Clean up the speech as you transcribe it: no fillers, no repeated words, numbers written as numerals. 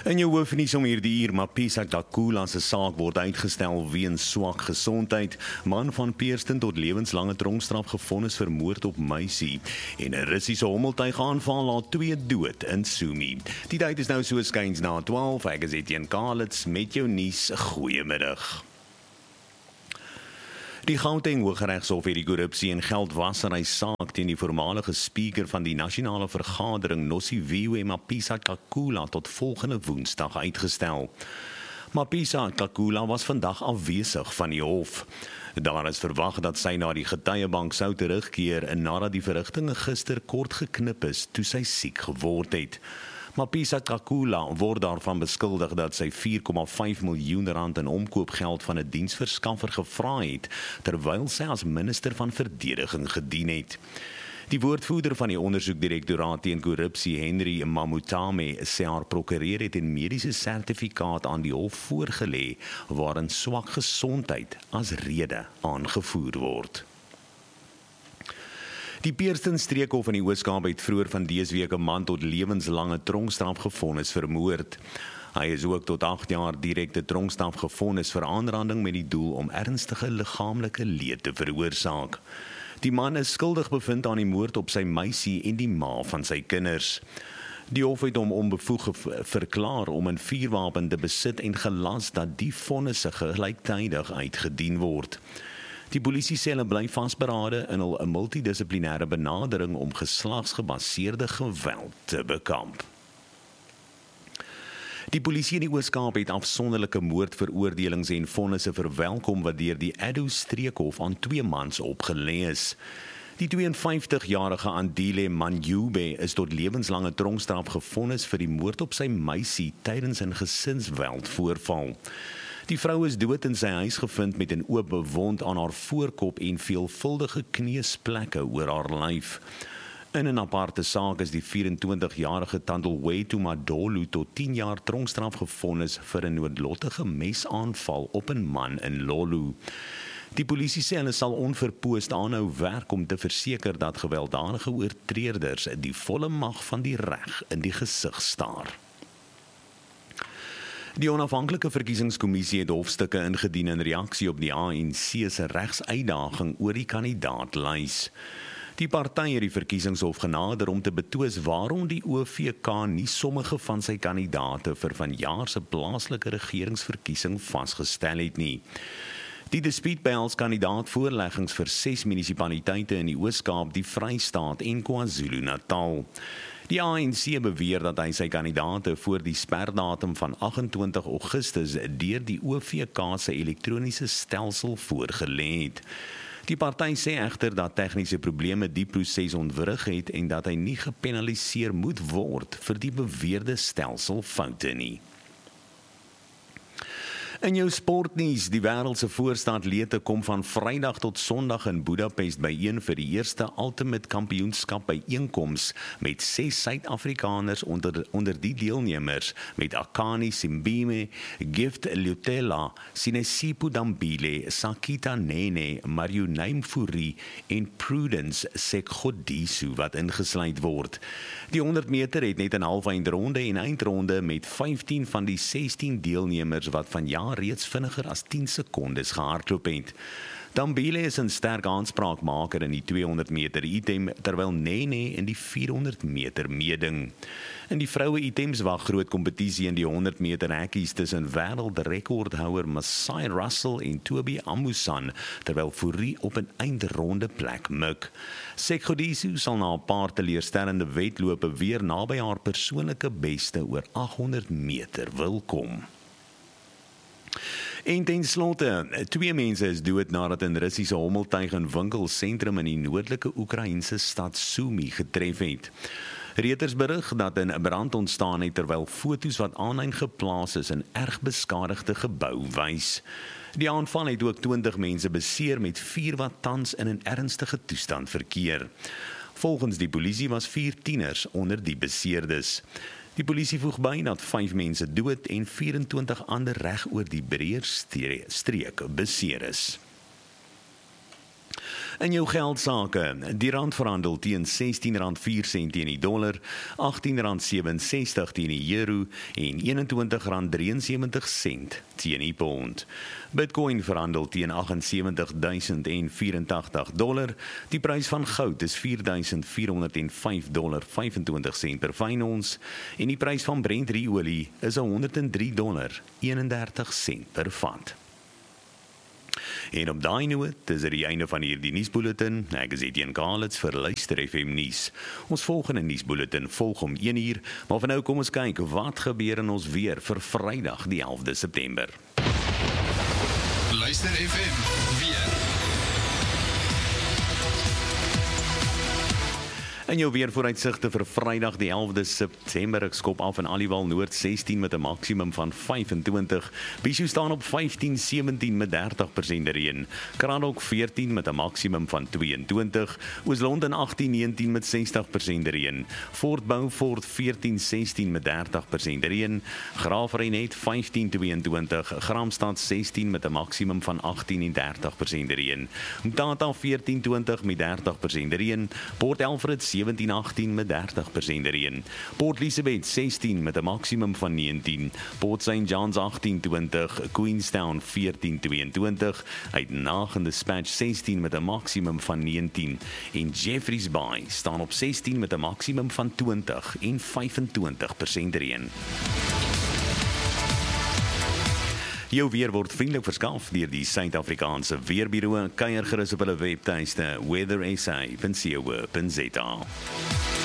In jou hoofnuus om hierdie uur, Mapisa Takula se saak word uitgestel weens swak gesondheid. Man van Peerston tot lewenslange tronkstraf gefonnis vir moord op meisie. En 'n Russiese hommeltuigaanval laat 2 dood in Sumi. Die tyd is nou so skuins na 12. Ek is Etienne Kalitz met jou nuus. Goeiemiddag. Die Gauteng Hooggeregshof het die korrupsie en geldwasery saak teen die voormalige speaker van die nasionale vergadering Nosiviwe Mapisa Takula tot volgende Woensdag uitgestel. Mapisa Takula was vandag afwesig van die hof. Daar is verwag dat sy na die getuiebank sou terugkeer nadat die verrigtinge gister kort geknip is toe sy siek geword het. Mapisa Takula word daarvan beskuldig dat sy 4,5 miljoen rand in omkoopgeld van 'n diensverskaffer gevra het, terwyl sy as minister van verdediging gedien het. Die woordvoerder van die ondersoekdirektoraat teen korrupsie, Henry Mamutame, sê haar prokureur het 'n mediese sertifikaat aan die hof voorgelê, waarin swak gesondheid as rede aangevoer word. Die Peerston Streekhof in die Oos-Kaap het vroeër van dese week 'n man tot lewenslange tronkstraf gefonnis vir moord. Hy is ook tot 8 jaar direkte tronkstraf gefonnis vir aanranding met die doel om ernstige liggaamlike leed te veroorsaak. Die man is skuldig bevind aan die moord op sy meisie en die ma van sy kinders. Die hof het hom onbevoeg verklaar om 'n vuurwapen te besit en gelas dat die vonnisse gelyktydig uitgedien word. Die polisie sê hulle bly vasberade in hul 'n multidissiplinêre benadering om geslagsgebaseerde geweld te bekamp. Die polisie in die Oos-Kaap het afsonderlike moordveroordelings en vonnisse verwelkom wat deur die Addo Streekhof aan 2 mans opgelê is. Die 52-jarige Andile Manjube is tot lewenslange tronkstraf gefonnis vir die moord op sy meisie tydens 'n gesinsgeweldvoorval. Die vrou is dood in sy huis gevind met 'n oop wond aan haar voorkop en veelvuldige kneusplekke oor haar lyf. In 'n aparte saak is die 24-jarige Tandilwethu Madolu tot 10 jaar tronkstraf gefonnis vir 'n noodlottige mesaanval op 'n man in Lolu. Die polisie sê hulle sal onverpoost aanhou werk om te verseker dat gewelddadige oortreders die volle mag van die reg in die gesig staar. Die onafhanklike verkiesingskommissie het hofstukke ingedien in reaksie op die ANC se regsuitdaging oor die kandidaatlys. Die party het die verkiesingshof genader om te betwis waarom die OVK nie sommige van sy kandidate vir vanjaar se plaaslike regeringsverkiesing vasgestel het nie. Die dispuut behels kandidaatvoorleggings vir 6 munisipaliteite in die Oos-Kaap, die Vrystaat en KwaZulu-Natal. Die ANC beweer dat hy sy kandidaate voor die sperdatum van 28 Augustus deur die OVK se elektroniese stelsel voorgelê het. Die party sê egter dat tegniese probleme die proses ontwrig het en dat hy nie gepenaliseer moet word vir die beweerde stelselfoute nie. In jou sportnuus, die wêreld se voorste atlete kom van Vrydag tot Sondag in Budapest byeen vir die eerste Ultimate Kampioenskap byeenkoms met 6 Suid-Afrikaners onder die deelnemers met Akani Simbine, Gift Lutella, Sinesipho Dambile, Sakita Nene, Marionine Fourie en Prudence Sekgodiso wat ingesluit word. Die 100 meter het net 'n halfeindronde en eindronde met 15 van die 16 deelnemers wat vanjaar reeds vinniger as 10 sekondes gehardloop het. Dambile is 'n sterk aanspraakmaker in die 200 meter item, terwyl Nene in die 400 meter meeding. In die vroue items wag groot kompetisie in die 100 meter hekkies tussen wêreldrekordhouer Masai Russell en Toby Amusan, terwyl Fourie op 'n eindronde plek mik. Sekgodiso sal na 'n paar teleurstellende wedlope weer naby haar persoonlike beste oor 800 meter wil kom. En ten slotte, 2 mense is dood nadat 'n Russiese hommeltuig in winkelsentrum in die noordelike Oekraïense stad Sumy getref het. Reuters berig dat 'n brand ontstaan het terwyl foto's wat aanlyn geplaas is in erg beskadigde gebou wys. Die aanval het ook 20 mense beseer met 4 wat tans in 'n ernstige toestand verkeer. Volgens die polisie was 4 tieners onder die beseerdes. Die polisie voeg by dat 5 mense dood en 24 ander reg oor die breër streek beseer is. In jou geldsaake, die rand verhandel teen R16.04 teen die dollar, R18.67 teen die euro en R21.73 teen die pond. Bitcoin verhandel teen $78,084. Die prys van goud is $4,405.25 per fyn ons en die prys van Brent olie is $103.31 per vat. En op daai noot is dit die einde van hierdie nuusbulletin. Ek is Etienne Kalitz vir Luister FM nuus. Ons volgende nuusbulletin volg om 1:00, maar vir nou kom ons kyk wat gebeur in ons weer vir Vrydag die 11de September. Luister FM weer. En jou weervooruitsigte vir Vrydag die 11de September, ek skop af in Aliwal Noord 16 met 'n maksimum van 25, Bishu staan op 15-17 met 30% reën, Kranok 14 met 'n maksimum van 22, Oos-London 18-19 met 60% reën, Fort Beaufort 14-16 met 30% reën, Graafrenet 15-22, Gramstad 16 met 'n maksimum van 18 en 30% reën, Mtata 14-20 met 30% reën, Port Alfred 17-18 met 30% reën. Port Elizabeth 16 met 'n maksimum van 19. Port St. John's 18-20, Queenstown 14-22, uit Nagen Dispatch 16 met 'n maksimum van 19 en Jeffreys Bay staan op 16 met 'n maksimum van 20 en 25% reën. Jou weer word vriendelik verskaf deur die Suid-Afrikaanse Weerbureau. Kuier gerus op hulle webtuiste weathersa.co.za.